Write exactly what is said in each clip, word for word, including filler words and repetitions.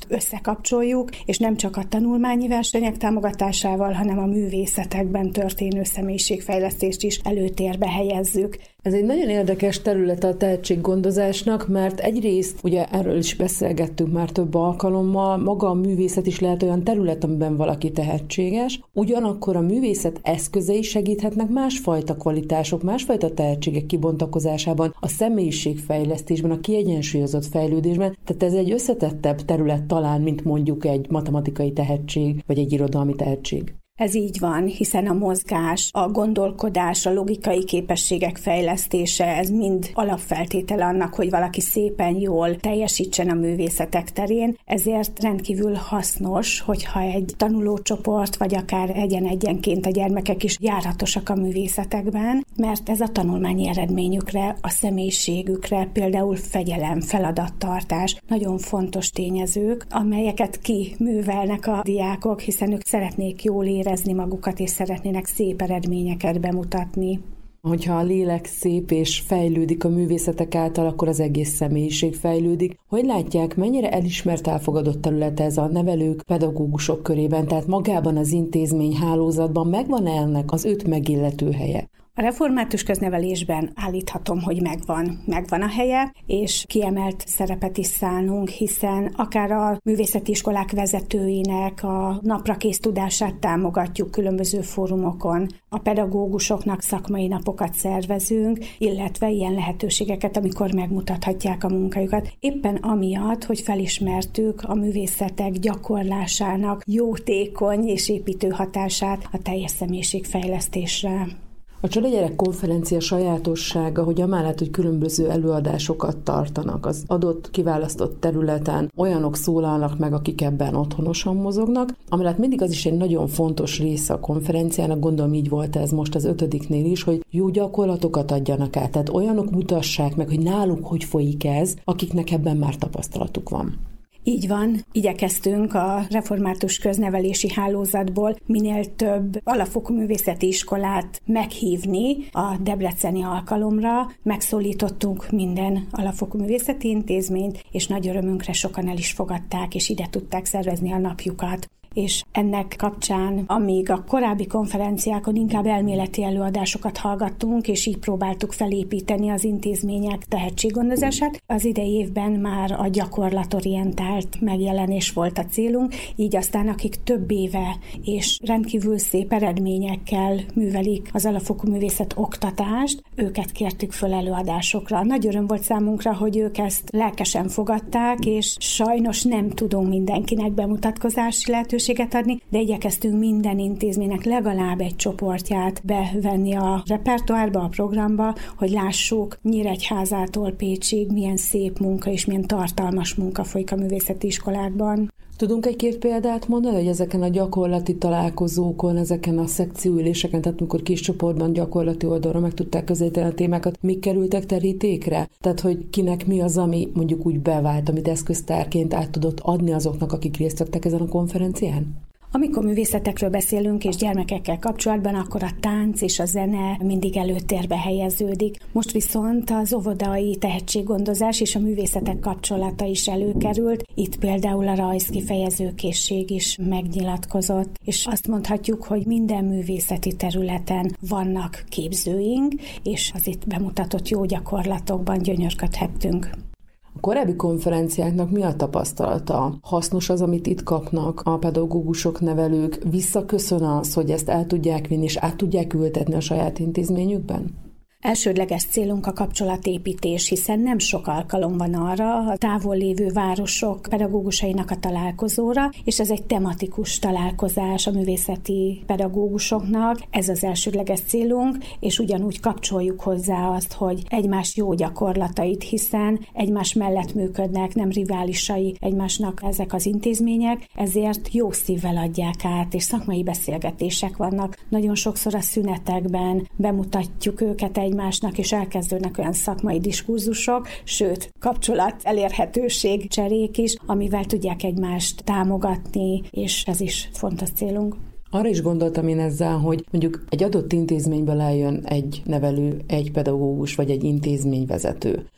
egymást összekapcsoljuk, és nem csak a tanulmányi versenyek támogatásával, hanem a művészetekben történő személyiségfejlesztést is előtérbe helyezzük. Ez egy nagyon érdekes terület a tehetséggondozásnak, mert egyrészt, ugye erről is beszélgettünk már több alkalommal, maga a művészet is lehet olyan terület, amiben valaki tehetséges, ugyanakkor a művészet eszközei segíthetnek másfajta kvalitások, másfajta tehetségek kibontakozásában, a személyiségfejlesztésben, a kiegyensúlyozott fejlődésben, tehát ez egy összetettebb terület talán, mint mondjuk egy matematikai tehetség, vagy egy irodalmi tehetség. Ez így van, hiszen a mozgás, a gondolkodás, a logikai képességek fejlesztése, ez mind alapfeltétele annak, hogy valaki szépen jól teljesítsen a művészetek terén, ezért rendkívül hasznos, hogyha egy tanulócsoport, vagy akár egyen-egyenként a gyermekek is járatosak a művészetekben, mert ez a tanulmányi eredményükre, a személyiségükre, például fegyelem, feladattartás, nagyon fontos tényezők, amelyeket kiművelnek a diákok, hiszen ők szeretnék jól érezni magukat, és szeretnének szép eredményeket bemutatni. Hogyha a lélek szép és fejlődik a művészetek által, akkor az egész személyiség fejlődik. Hogy látják, mennyire elismert, elfogadott terület ez a nevelők, pedagógusok körében, tehát magában az intézmény hálózatban megvan-e ennek az őt megillető helye? A református köznevelésben állíthatom, hogy megvan, megvan a helye, és kiemelt szerepet is szánunk, hiszen akár a művészeti iskolák vezetőinek a naprakész tudását támogatjuk különböző fórumokon, a pedagógusoknak szakmai napokat szervezünk, illetve ilyen lehetőségeket, amikor megmutathatják a munkájukat. Éppen amiatt, hogy felismertük a művészetek gyakorlásának jótékony és építő hatását a teljes személyiségfejlesztésre. A Csodagyerek konferencia sajátossága, hogy amellett, hogy különböző előadásokat tartanak az adott kiválasztott területen, olyanok szólalnak meg, akik ebben otthonosan mozognak, amellett mindig az is egy nagyon fontos része a konferenciának, gondolom így volt ez most az ötödiknél is, hogy jó gyakorlatokat adjanak át, tehát olyanok mutassák meg, hogy náluk hogy folyik ez, akiknek ebben már tapasztalatuk van. Így van, igyekeztünk a református köznevelési hálózatból minél több alapfokú művészeti iskolát meghívni a debreceni alkalomra. Megszólítottunk minden alapfokú művészeti intézményt, és nagy örömünkre sokan el is fogadták, és ide tudták szervezni a napjukat. És ennek kapcsán, amíg a korábbi konferenciákon inkább elméleti előadásokat hallgattunk, és így próbáltuk felépíteni az intézmények tehetséggondozását, az idei évben már a gyakorlatorientált megjelenés volt a célunk, így aztán akik több éve és rendkívül szép eredményekkel művelik az alapfokú művészet oktatást, őket kértük föl előadásokra. Nagy öröm volt számunkra, hogy ők ezt lelkesen fogadták, és sajnos nem tudunk mindenkinek bemutatkozási lehetőséget adni, de igyekeztünk minden intézménynek legalább egy csoportját bevenni a repertoárba, a programba, hogy lássuk Nyíregyházától Pécsig milyen szép munka és milyen tartalmas munka folyik a művészeti iskolákban. Tudunk egy-két példát mondani, hogy ezeken a gyakorlati találkozókon, ezeken a szekcióüléseken, tehát amikor kis csoportban gyakorlati oldalra meg tudták közelíteni a témákat, mik kerültek terítékre? Tehát, hogy kinek mi az, ami mondjuk úgy bevált, amit eszköztárként át tudott adni azoknak, akik részt vettek ezen a konferencián? Amikor művészetekről beszélünk és gyermekekkel kapcsolatban, akkor a tánc és a zene mindig előtérbe helyeződik. Most viszont az óvodai tehetséggondozás és a művészetek kapcsolata is előkerült. Itt például a rajzkifejezőkészség is megnyilatkozott, és azt mondhatjuk, hogy minden művészeti területen vannak képzőink, és az itt bemutatott jó gyakorlatokban gyönyörködhettünk. A korábbi konferenciáknak mi a tapasztalata? Hasznos az, amit itt kapnak a pedagógusok, nevelők? Visszaköszön az, hogy ezt el tudják vinni, és át tudják ültetni a saját intézményükben? Elsődleges célunk a kapcsolatépítés, hiszen nem sok alkalom van arra a távol lévő városok pedagógusainak a találkozóra, és ez egy tematikus találkozás a művészeti pedagógusoknak. Ez az elsődleges célunk, és ugyanúgy kapcsoljuk hozzá azt, hogy egymás jó gyakorlatait, hiszen egymás mellett működnek, nem riválisai egymásnak ezek az intézmények, ezért jó szívvel adják át, és szakmai beszélgetések vannak. Nagyon sokszor a szünetekben bemutatjuk őket egy egymásnak, és elkezdődnek olyan szakmai diskurzusok, sőt, kapcsolat, elérhetőség, cserék is, amivel tudják egymást támogatni, és ez is fontos célunk. Arra is gondoltam én ezzel, hogy mondjuk egy adott intézményből eljön egy nevelő, egy pedagógus vagy egy intézményvezető.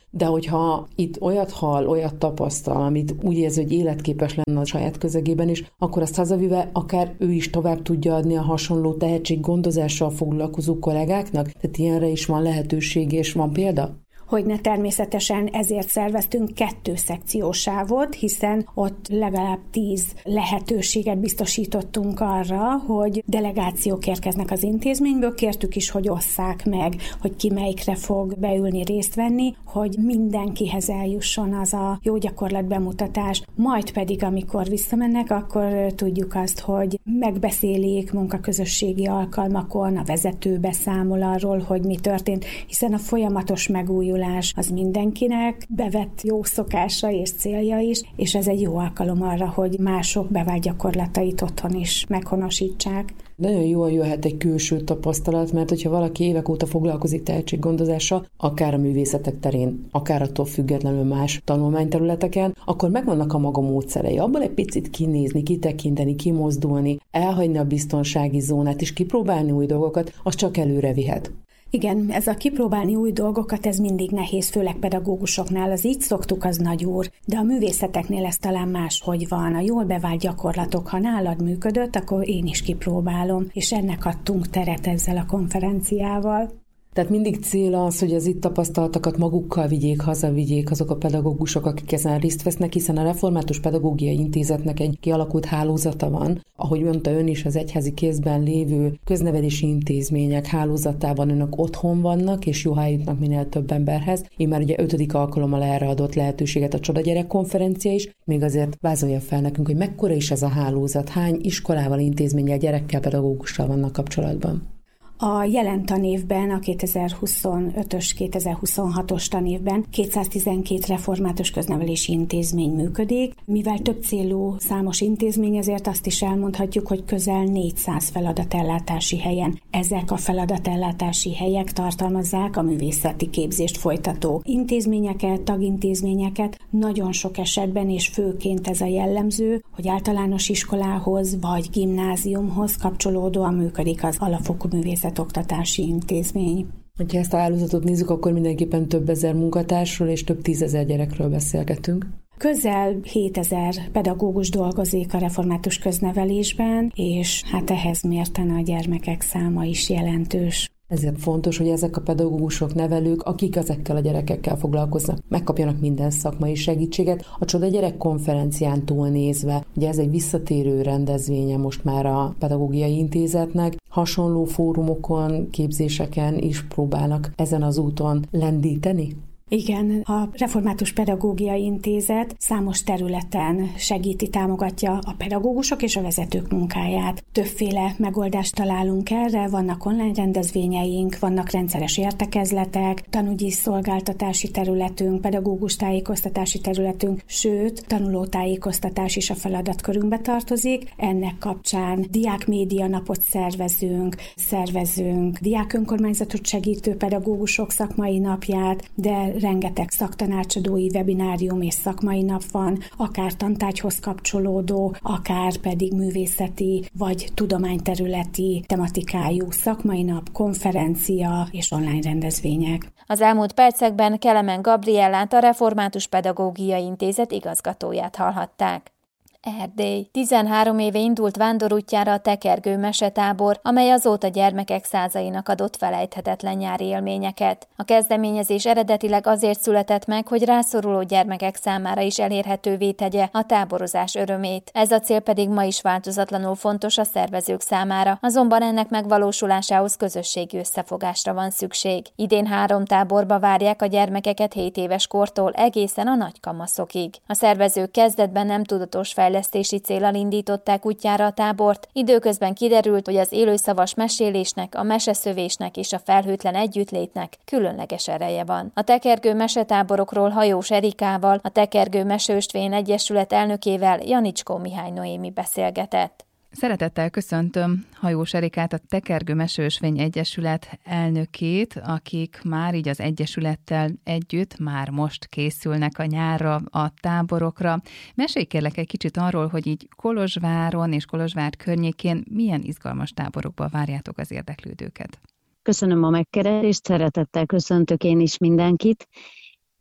de hogyha itt olyat hall, olyat tapasztal, amit úgy érzi, hogy életképes lenne a saját közegében is, akkor azt hazavive akár ő is tovább tudja adni a hasonló tehetséggondozással foglalkozó kollégáknak? Tehát ilyenre is van lehetőség és van példa? Hogyne, természetesen ezért szerveztünk kettő szekciósávot, hiszen ott legalább tíz lehetőséget biztosítottunk arra, hogy delegációk érkeznek az intézményből, kértük is, hogy osszák meg, hogy ki melyikre fog beülni, részt venni, hogy mindenkihez eljusson az a jó gyakorlat bemutatás, majd pedig, amikor visszamennek, akkor tudjuk azt, hogy megbeszélik munkaközösségi alkalmakon, a vezető beszámol arról, hogy mi történt, hiszen a folyamatos megújulás az mindenkinek bevett jó szokása és célja is, és ez egy jó alkalom arra, hogy mások bevált gyakorlatait otthon is meghonosítsák. Nagyon jól jöhet egy külső tapasztalat, mert hogyha valaki évek óta foglalkozik tehetséggondozással, akár a művészetek terén, akár attól függetlenül más tanulmányterületeken, akkor megvannak a maga módszerei. Abban egy picit kinézni, kitekinteni, kimozdulni, elhagyni a biztonsági zónát és kipróbálni új dolgokat, az csak előre vihet. Igen, ez a kipróbálni új dolgokat, ez mindig nehéz, főleg pedagógusoknál, az így szoktuk, az nagy úr, de a művészeteknél ez talán máshogy van. A jól bevált gyakorlatok, ha nálad működött, akkor én is kipróbálom, és ennek adtunk teret ezzel a konferenciával. Tehát mindig cél az, hogy az itt tapasztaltakat magukkal vigyék, hazavigyék azok a pedagógusok, akik ezen részt vesznek, hiszen a Református Pedagógiai Intézetnek egy kialakult hálózata van. Ahogy mondta ön is, az egyházi kézben lévő köznevelési intézmények hálózatában önök otthon vannak, és jó eljutnak minél több emberhez. Én már ugye ötödik alkalommal erre adott lehetőséget a Csoda Gyerek konferencia is, még azért vázolja fel nekünk, hogy mekkora is ez a hálózat, hány iskolával, intézménnyel, gyerekkel, pedagógussal vannak kapcsolatban. A jelen tanévben, a kétezer-huszonötös kétezer-huszonhatos tanévben kétszáztizenkét református köznevelési intézmény működik. Mivel több célú számos intézmény, ezért azt is elmondhatjuk, hogy közel négyszáz feladatellátási helyen. Ezek a feladatellátási helyek tartalmazzák a művészeti képzést folytató intézményeket, tagintézményeket. Nagyon sok esetben, és főként ez a jellemző, hogy általános iskolához vagy gimnáziumhoz kapcsolódóan működik az alapfokú művészet oktatási intézmény. Ha ezt a hálózatot nézzük, akkor mindenképpen több ezer munkatársról és több tízezer gyerekről beszélgetünk. Közel hétezer pedagógus dolgozik a református köznevelésben, és hát ehhez mérten a gyermekek száma is jelentős. Ezért fontos, hogy ezek a pedagógusok, nevelők, akik ezekkel a gyerekekkel foglalkoznak, megkapjanak minden szakmai segítséget. A Csoda Gyerek konferencián túlnézve, ugye ez egy visszatérő rendezvénye most már a Pedagógiai Intézetnek, hasonló fórumokon, képzéseken is próbálnak ezen az úton lendíteni? Igen, a Református Pedagógiai Intézet számos területen segíti, támogatja a pedagógusok és a vezetők munkáját. Többféle megoldást találunk erre, vannak online rendezvényeink, vannak rendszeres értekezletek, tanúgyi szolgáltatási területünk, pedagógus tájékoztatási területünk, sőt, tanulótájékoztatás is a feladatkörünkbe tartozik. Ennek kapcsán diákmédia napot szervezünk, szervezünk diákönkormányzatot segítő pedagógusok szakmai napját, de rengeteg szaktanácsadói webinárium és szakmai nap van, akár tantárgyhoz kapcsolódó, akár pedig művészeti vagy tudományterületi tematikájú szakmai nap, konferencia és online rendezvények. Az elmúlt percekben Kelemen Gabriellát, a Református Pedagógiai Intézet igazgatóját hallhatták. Erdély. tizenhárom éve indult vándorútjára a Tekergő mesetábor, amely azóta gyermekek százainak adott felejthetetlen nyári élményeket. A kezdeményezés eredetileg azért született meg, hogy rászoruló gyermekek számára is elérhetővé tegye a táborozás örömét. Ez a cél pedig ma is változatlanul fontos a szervezők számára, azonban ennek megvalósulásához közösségi összefogásra van szükség. Idén három táborba várják a gyermekeket hét éves kortól egészen a nagykamaszokig. A szervezők kezdetben nem tudatos fejlesztés fejlesztési céllal indították útjára a tábort, időközben kiderült, hogy az élőszavas mesélésnek, a meseszövésnek és a felhőtlen együttlétnek különleges ereje van. A Tekergő mesetáborokról Hajós Erikával, a Tekergő Mesőstvén Egyesület elnökével, Janicskó Mihály Noémi beszélgetett. Szeretettel köszöntöm Hajós Erikát, a Tekergő Mesősvény Egyesület elnökét, akik már így az Egyesülettel együtt már most készülnek a nyárra, a táborokra. Mesélj kérlek egy kicsit arról, hogy így Kolozsváron és Kolozsvár környékén milyen izgalmas táborokba várjátok az érdeklődőket. Köszönöm a megkeresést, szeretettel köszöntök én is mindenkit.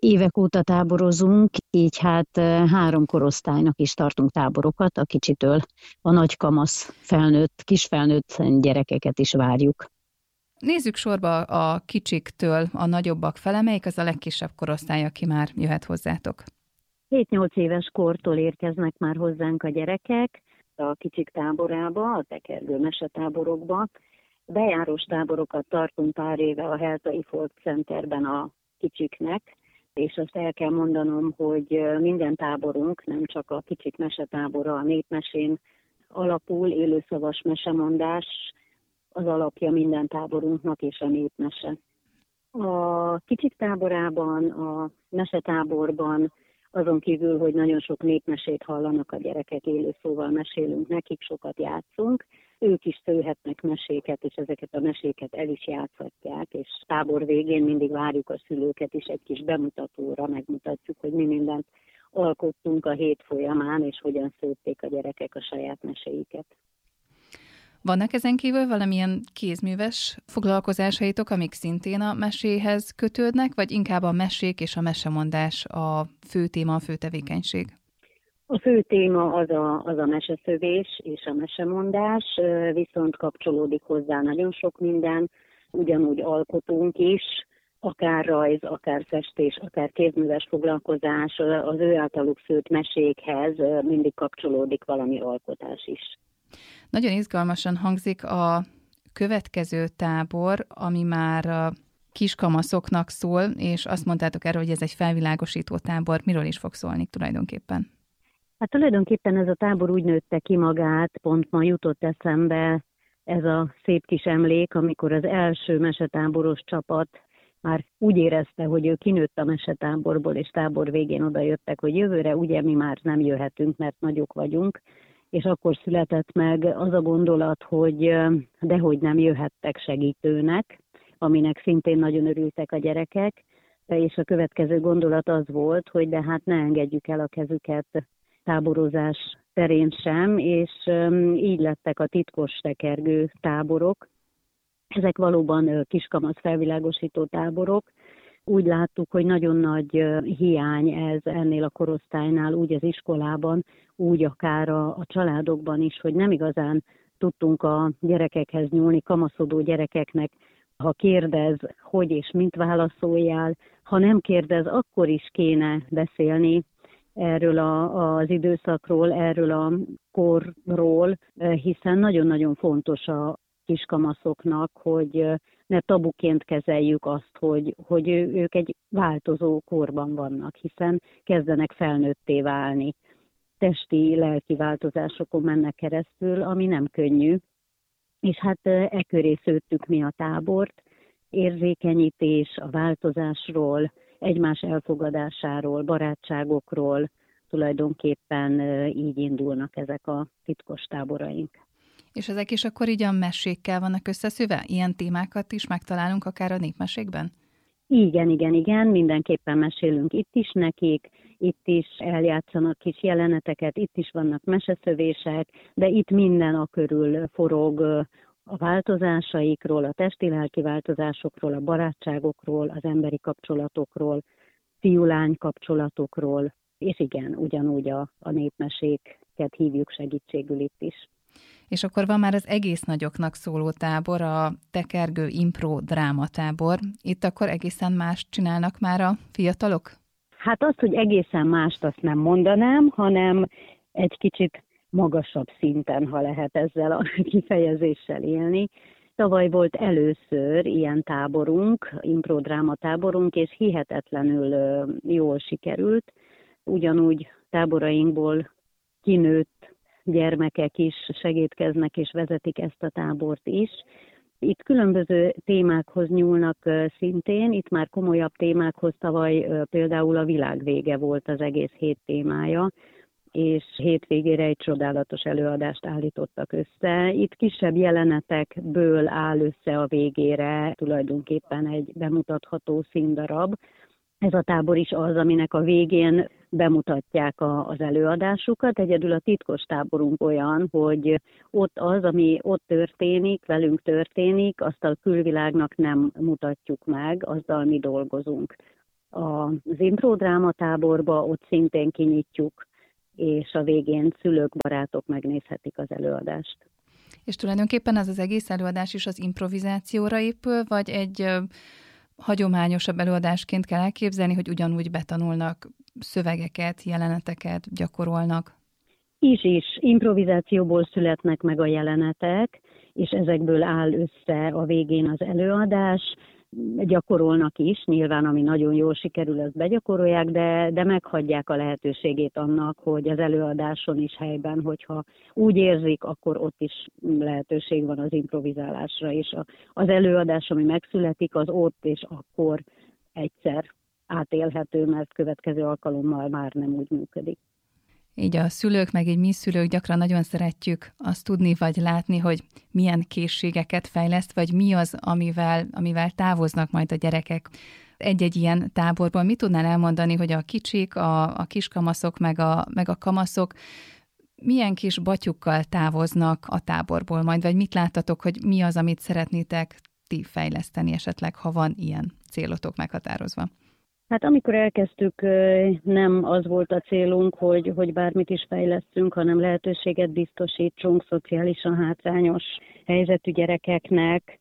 Évek óta táborozunk, így hát három korosztálynak is tartunk táborokat, a kicsitől a nagykamasz felnőtt, kisfelnőtt gyerekeket is várjuk. Nézzük sorba a kicsiktől a nagyobbak fele, melyik az a legkisebb korosztály, aki már jöhet hozzátok? hét-nyolc éves kortól érkeznek már hozzánk a gyerekek a kicsik táborába, a tekergő mesetáborokba. Bejárós táborokat tartunk pár éve a Heltai Folk Centerben a kicsiknek, és azt el kell mondanom, hogy minden táborunk, nem csak a kicsik mesetábora, a népmesén alapul, élőszavas mesemondás, az alapja minden táborunknak és a népmese. A kicsik táborában, a mesetáborban azon kívül, hogy nagyon sok népmesét hallanak a gyerekek, élőszóval mesélünk nekik, sokat játszunk, ők is szőhetnek meséket, és ezeket a meséket el is játszhatják, és tábor végén mindig várjuk a szülőket is egy kis bemutatóra, megmutatjuk, hogy mi mindent alkottunk a hét folyamán, és hogyan szőtték a gyerekek a saját meséiket. Vannak ezen kívül valamilyen kézműves foglalkozásaitok, amik szintén a meséhez kötődnek, vagy inkább a mesék és a mesemondás a fő téma, a fő tevékenység? A fő téma az a, az a meseszövés és a mesemondás, viszont kapcsolódik hozzá nagyon sok minden, ugyanúgy alkotunk is, akár rajz, akár festés, akár kézműves foglalkozás, az ő általuk szőtt mesékhez mindig kapcsolódik valami alkotás is. Nagyon izgalmasan hangzik a következő tábor, ami már a kiskamaszoknak szól, és azt mondtátok erről, hogy ez egy felvilágosító tábor. Miről is fog szólni tulajdonképpen? Hát tulajdonképpen ez a tábor úgy nőtte ki magát, pont ma jutott eszembe ez a szép kis emlék, amikor az első mesetáboros csapat már úgy érezte, hogy ő kinőtt a mesetáborból, és tábor végén oda jöttek, hogy jövőre ugye mi már nem jöhetünk, mert nagyok vagyunk, és akkor született meg az a gondolat, hogy dehogy nem jöhettek segítőnek, aminek szintén nagyon örültek a gyerekek, és a következő gondolat az volt, hogy de hát ne engedjük el a kezüket táborozás terén sem, és így lettek a titkos tekergő táborok. Ezek valóban kiskamasz felvilágosító táborok. Úgy láttuk, hogy nagyon nagy hiány ez ennél a korosztálynál, úgy az iskolában, úgy akár a, a családokban is, hogy nem igazán tudtunk a gyerekekhez nyúlni, kamaszodó gyerekeknek, ha kérdez, hogy és mit válaszoljál, ha nem kérdez, akkor is kéne beszélni erről a, az időszakról, erről a korról, hiszen nagyon-nagyon fontos a kiskamaszoknak, hogy ne tabuként kezeljük azt, hogy, hogy ők egy változó korban vannak, hiszen kezdenek felnőtté válni. Testi, lelki változásokon mennek keresztül, ami nem könnyű. És hát e köré szőttük mi a tábort, érzékenyítés a változásról, egymás elfogadásáról, barátságokról, tulajdonképpen így indulnak ezek a titkos táboraink. És ezek is akkor így a mesékkel vannak összeszőve? Ilyen témákat is megtalálunk akár a népmesékben? Igen, igen, igen, mindenképpen mesélünk itt is nekik, itt is eljátszanak kis jeleneteket, itt is vannak meseszövések, de itt minden a körül forog a változásaikról, a testi-lelki változásokról, a barátságokról, az emberi kapcsolatokról, fiú-lány kapcsolatokról, és igen, ugyanúgy a, a népmeséket hívjuk segítségül itt is. És akkor van már az egész nagyoknak szóló tábor, a tekergő impro drámatábor. Itt akkor egészen mást csinálnak már a fiatalok? Hát azt, hogy egészen mást, azt nem mondanám, hanem egy kicsit magasabb szinten, ha lehet ezzel a kifejezéssel élni. Tavaly volt először ilyen táborunk, impro drámatáborunk, és hihetetlenül jól sikerült. Ugyanúgy táborainkból kinőtt gyermekek is segítkeznek és vezetik ezt a tábort is. Itt különböző témákhoz nyúlnak szintén, itt már komolyabb témákhoz, tavaly például a világ vége volt az egész hét témája, és hétvégére egy csodálatos előadást állítottak össze. Itt kisebb jelenetekből áll össze a végére tulajdonképpen egy bemutatható színdarab. Ez a tábor is az, aminek a végén bemutatják a, az előadásukat. Egyedül a titkos táborunk olyan, hogy ott az, ami ott történik, velünk történik, azt a külvilágnak nem mutatjuk meg, azzal mi dolgozunk. az improdráma táborba, ott szintén kinyitjuk, és a végén szülők, barátok megnézhetik az előadást. És tulajdonképpen az az egész előadás is az improvizációra épül, vagy egy ö, hagyományosabb előadásként kell elképzelni, hogy ugyanúgy betanulnak szövegeket, jeleneteket, gyakorolnak? Is is. Improvizációból születnek meg a jelenetek, és ezekből áll össze a végén az előadás. Gyakorolnak is, nyilván ami nagyon jól sikerül, azt begyakorolják, de, de meghagyják a lehetőségét annak, hogy az előadáson is helyben, hogyha úgy érzik, akkor ott is lehetőség van az improvizálásra, és a, az előadás, ami megszületik, az ott és akkor egyszer átélhető, mert következő alkalommal már nem úgy működik. Így a szülők, meg így mi szülők gyakran nagyon szeretjük azt tudni, vagy látni, hogy milyen készségeket fejleszt, vagy mi az, amivel, amivel távoznak majd a gyerekek egy-egy ilyen táborból. Mit tudnál elmondani, hogy a kicsik, a, a kiskamaszok, meg a, meg a kamaszok milyen kis batyukkal távoznak a táborból majd, vagy mit láttatok, hogy mi az, amit szeretnétek ti fejleszteni esetleg, ha van ilyen célotok meghatározva? Hát amikor elkezdtük, nem az volt a célunk, hogy, hogy bármit is fejlesztünk, hanem lehetőséget biztosítsunk szociálisan hátrányos helyzetű gyerekeknek,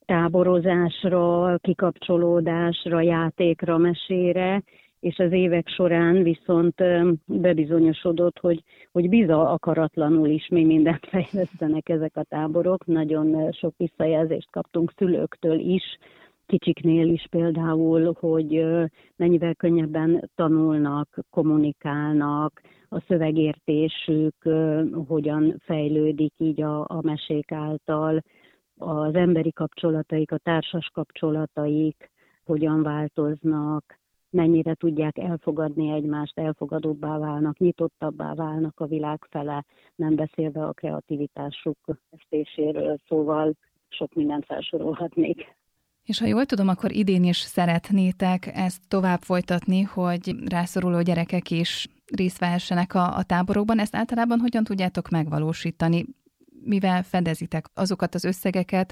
táborozásra, kikapcsolódásra, játékra, mesére, és az évek során viszont bebizonyosodott, hogy, hogy biza akaratlanul is mi mindent fejlesztenek ezek a táborok. Nagyon sok visszajelzést kaptunk szülőktől is, kicsiknél is például, hogy mennyivel könnyebben tanulnak, kommunikálnak, a szövegértésük hogyan fejlődik így a, a mesék által, az emberi kapcsolataik, a társas kapcsolataik hogyan változnak, mennyire tudják elfogadni egymást, elfogadóbbá válnak, nyitottabbá válnak a világ fele, nem beszélve a kreativitásuk festéséről, szóval sok mindent felsorolhatnék. És ha jól tudom, akkor idén is szeretnétek ezt tovább folytatni, hogy rászoruló gyerekek is részt vehessenek a, a táborokban. Ezt általában hogyan tudjátok megvalósítani? Mivel fedezitek azokat az összegeket,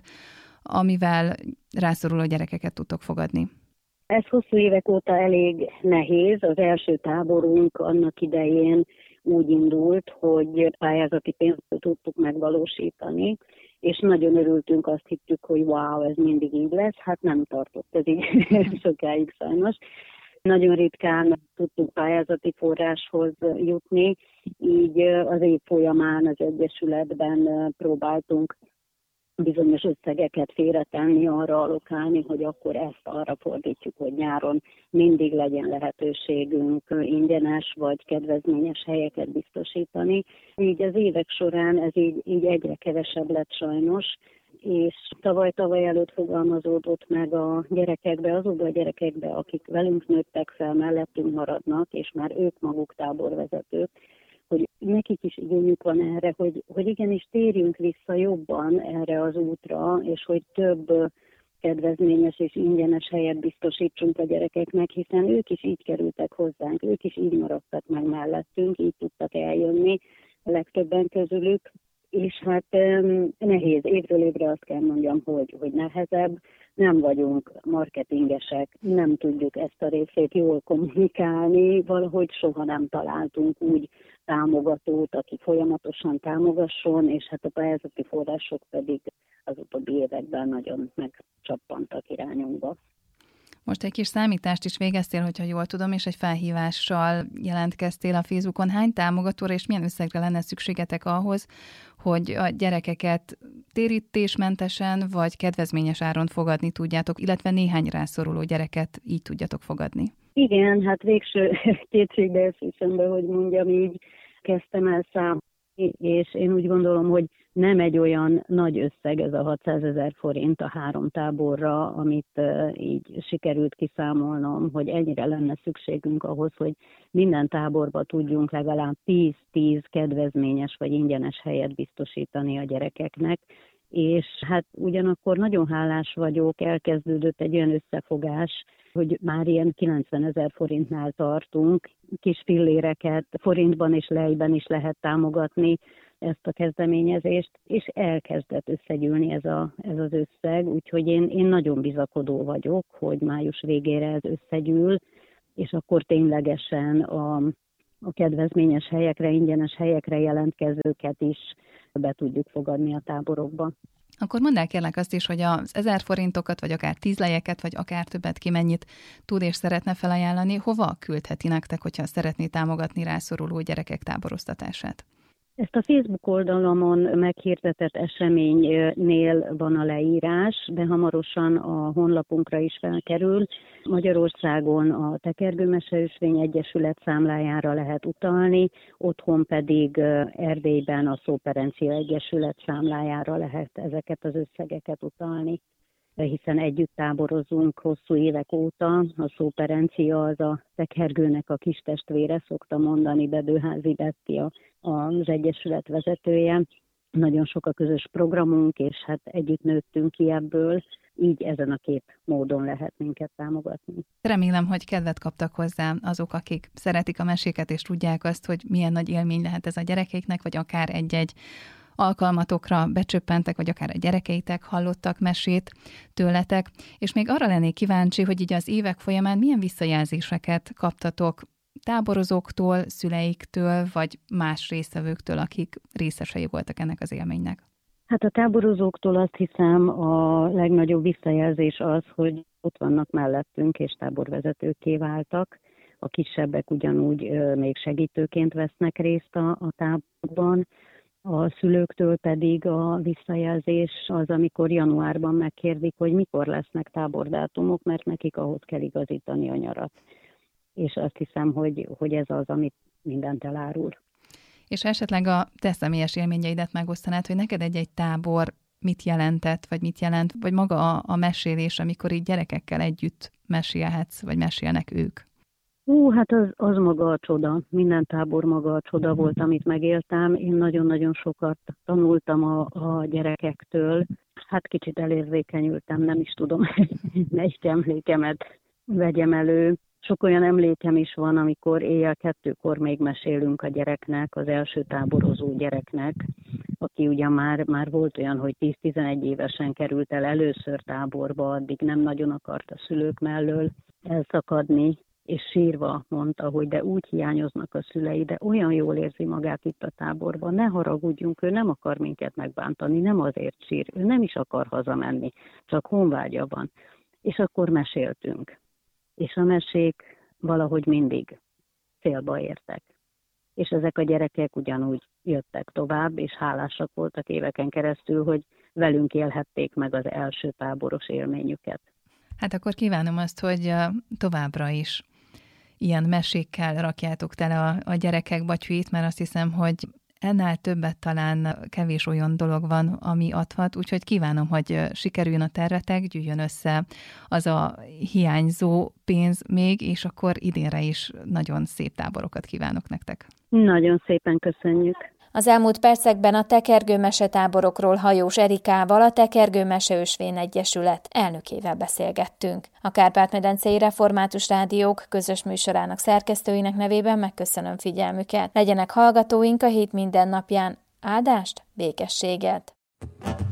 amivel rászoruló gyerekeket tudtok fogadni? Ez hosszú évek óta elég nehéz. Az első táborunk annak idején úgy indult, hogy pályázati pénzt tudtuk megvalósítani, és nagyon örültünk, azt hittük, hogy wow, ez mindig így lesz. Hát nem tartott ez így sokáig sajnos. Nagyon ritkán tudtunk pályázati forráshoz jutni, így az év folyamán az Egyesületben próbáltunk bizonyos összegeket félretenni, arra allokálni, hogy akkor ezt arra fordítjuk, hogy nyáron mindig legyen lehetőségünk ingyenes vagy kedvezményes helyeket biztosítani. Így az évek során ez így, így egyre kevesebb lett sajnos, és tavaly-tavaly előtt fogalmazódott meg a gyerekekbe, azokba a gyerekekbe, akik velünk nőttek fel, mellettünk maradnak, és már ők maguk táborvezetők, hogy nekik is igényük van erre, hogy, hogy igenis térjünk vissza jobban erre az útra, és hogy több kedvezményes és ingyenes helyet biztosítsunk a gyerekeknek, hiszen ők is így kerültek hozzánk, ők is így maradtak meg mellettünk, így tudtak eljönni a legtöbben közülük, és hát nehéz, évről évre azt kell mondjam, hogy, hogy nehezebb, nem vagyunk marketingesek, nem tudjuk ezt a részét jól kommunikálni, valahogy soha nem találtunk úgy támogatót, aki folyamatosan támogasson, és hát a pályázati források pedig az utóbbi években nagyon megcsappantak irányunkba. Most egy kis számítást is végeztél, hogyha jól tudom, és egy felhívással jelentkeztél a Facebookon. Hány támogatóra és milyen összegre lenne szükségetek ahhoz, hogy a gyerekeket térítésmentesen vagy kedvezményes áron fogadni tudjátok, illetve néhány rászoruló gyereket így tudjatok fogadni? Igen, hát végső kétségbeesésembe, hogy mondjam, így kezdtem el számolni, és én úgy gondolom, hogy nem egy olyan nagy összeg ez a hatszázezer forint a három táborra, amit uh, így sikerült kiszámolnom, hogy ennyire lenne szükségünk ahhoz, hogy minden táborba tudjunk legalább tíz-tíz kedvezményes vagy ingyenes helyet biztosítani a gyerekeknek, és hát ugyanakkor nagyon hálás vagyok, elkezdődött egy olyan összefogás, hogy már ilyen kilencvenezer forintnál tartunk, kis filléreket forintban és lejben is lehet támogatni ezt a kezdeményezést, és elkezdett összegyűlni ez, a, ez az összeg, úgyhogy én, én nagyon bizakodó vagyok, hogy május végére ez összegyűl, és akkor ténylegesen a, a kedvezményes helyekre, ingyenes helyekre jelentkezőket is be tudjuk fogadni a táborokba. Akkor mondd el kérlek azt is, hogy az ezer forintokat, vagy akár tíz lejeket, vagy akár többet ki mennyit tud és szeretne felajánlani, hova küldheti nektek, hogyha szeretné támogatni rászoruló gyerekek táboroztatását? Ezt a Facebook oldalomon meghirdetett eseménynél van a leírás, de hamarosan a honlapunkra is felkerül. Magyarországon a Tekergő Meseösvény Egyesület számlájára lehet utalni, otthon pedig Erdélyben a Szóperencia Egyesület számlájára lehet ezeket az összegeket utalni. Hiszen együtt táborozunk hosszú évek óta. A Szóperencia az a tekergőnek a kis testvére, szokta mondani Bedőházi Betti, az egyesület vezetője. Nagyon sok a közös programunk, és hát együtt nőttünk ki ebből, így ezen a két módon lehet minket támogatni. Remélem, hogy kedvet kaptak hozzá azok, akik szeretik a meséket, és tudják azt, hogy milyen nagy élmény lehet ez a gyerekeiknek, vagy akár egy-egy alkalmatokra becsöppentek, vagy akár a gyerekeitek hallottak mesét tőletek. És még arra lennék kíváncsi, hogy így az évek folyamán milyen visszajelzéseket kaptatok táborozóktól, szüleiktől, vagy más résztvevőktől, akik részesei voltak ennek az élménynek. Hát a táborozóktól azt hiszem a legnagyobb visszajelzés az, hogy ott vannak mellettünk, és táborvezetőkké váltak. A kisebbek ugyanúgy még segítőként vesznek részt a, a táborban. A szülőktől pedig a visszajelzés az, amikor januárban megkérdik, hogy mikor lesznek tábordátumok, mert nekik ahhoz kell igazítani a nyarat. És azt hiszem, hogy, hogy ez az, amit mindent elárul. És esetleg a te személyes élményeidet megosztanád, hogy neked egy-egy tábor mit jelentett, vagy mit jelent, vagy maga a, a mesélés, amikor így gyerekekkel együtt mesélhetsz, vagy mesélnek ők? Hú, hát az, az maga a csoda. Minden tábor maga a csoda volt, amit megéltem. Én nagyon-nagyon sokat tanultam a, a gyerekektől. Hát kicsit elérzékenyültem, nem is tudom, melyik emlékemet vegyem elő. Sok olyan emlékem is van, amikor éjjel kettőkor még mesélünk a gyereknek, az első táborozó gyereknek, aki ugyan már, már volt olyan, hogy tíz-tizenegy évesen került el először táborba, addig nem nagyon akart a szülők mellől elszakadni, és sírva mondta, hogy de úgy hiányoznak a szülei, de olyan jól érzi magát itt a táborban, ne haragudjunk, ő nem akar minket megbántani, nem azért sír, ő nem is akar hazamenni, csak honvágya van. És akkor meséltünk. És a mesék valahogy mindig célba értek. És ezek a gyerekek ugyanúgy jöttek tovább, és hálásak voltak éveken keresztül, hogy velünk élhették meg az első táboros élményüket. Hát akkor kívánom azt, hogy továbbra is ilyen mesékkel rakjátok tele a, a gyerekek batyuit, mert azt hiszem, hogy ennél többet talán kevés olyan dolog van, ami adhat, úgyhogy kívánom, hogy sikerüljön a tervetek, gyűjjön össze az a hiányzó pénz még, és akkor idénre is nagyon szép táborokat kívánok nektek. Nagyon szépen köszönjük. Az elmúlt percekben a Tekergő mesetáborokról Hajós Erikával, a Tekergő Meseösvény Egyesület elnökével beszélgettünk. A Kárpát-medencei Református Rádiók közös műsorának szerkesztőinek nevében megköszönöm figyelmüket. Legyenek hallgatóink a hét minden napján. Áldást, békességet!